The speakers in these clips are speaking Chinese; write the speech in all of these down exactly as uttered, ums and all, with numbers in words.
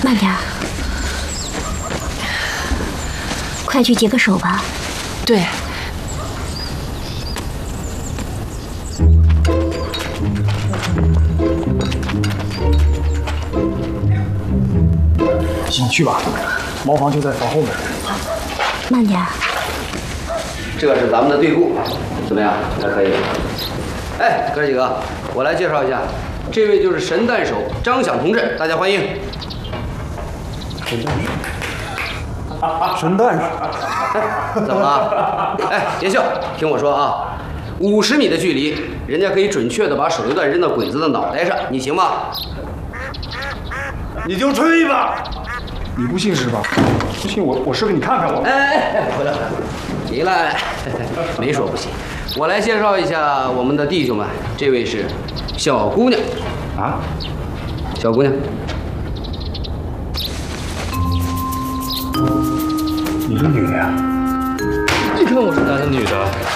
慢点儿，快去解个手吧。 对。 你去吧，茅房就在房后面。 慢点儿。 这是咱们的队部，怎么样？还可以。哎，哥几个，我来介绍一下，这位就是神弹手张响同志，大家欢迎。 神弹手。神弹手。 怎么了？哎，别笑，听我说啊，五十米的距离，人家可以准确的把手榴弹扔到鬼子的脑袋上，你行吗？ 你就吹吧。你不信是吧？不信我，我试给你看看我。 哎哎哎，回来回来，你来，没说不行。我来介绍一下我们的弟兄们，这位是小姑娘， 啊， 小姑娘， 你是女的呀？ 你看我是男的女的？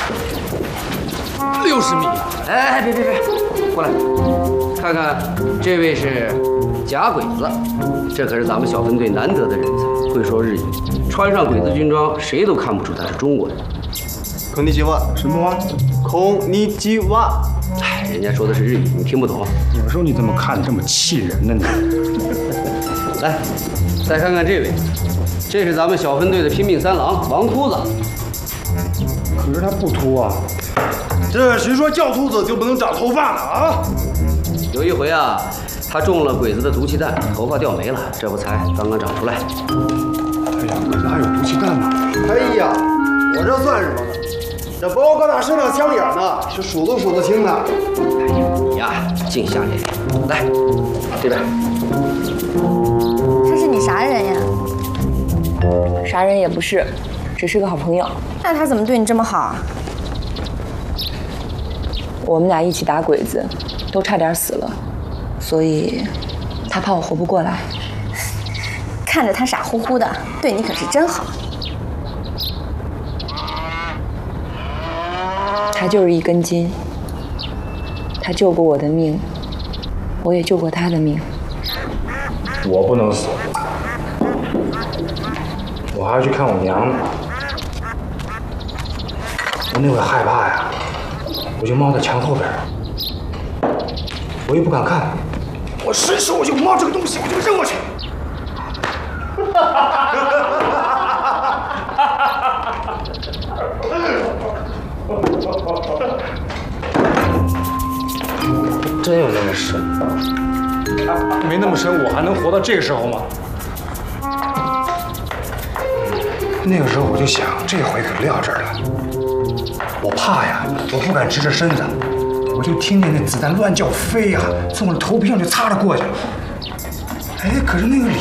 六十米。 哎，别别别，过来，看看，这位是假鬼子，这可是咱们小分队难得的人才，会说日语，穿上鬼子军装，谁都看不出他是中国人。 こんにちは。 什么话？ こんにちは。 哎，人家说的是日语，你听不懂。 有时候你怎么看这么气人呢？你来，再看看这位，这是咱们小分队的拼命三郎王秃子。 可是他不秃啊。 这谁说叫秃子就不能长头发了啊？ 有一回啊，他中了鬼子的毒气弹，头发掉没了，这不才刚刚长出来。 哎呀，鬼子还有毒气弹呢。 哎呀，我这算什么呢？这包搁他身上枪眼呢，是数都数得清的。 哎呀，你呀，净瞎咧咧。来，这边。 他是你啥人呀？ 啥人也不是，只是个好朋友。 那他怎么对你这么好？ 我们俩一起打鬼子，都差点死了，所以他怕我活不过来。 看着他傻乎乎的，对你可是真好。 他就是一根筋，他救过我的命，我也救过他的命。 我不能死，我还要去看我娘呢。我那会害怕呀，我就猫在墙后边，我又不敢看，我伸手我就摸这个东西，我就扔过去。 真有那么深？ 没那么深，我还能活到这个时候吗？那个时候我就想，这回可撂这儿了。我怕呀，我不敢直着身子，我就听见那子弹乱叫飞呀，从我的头皮上就擦着过去了。哎，可是那个里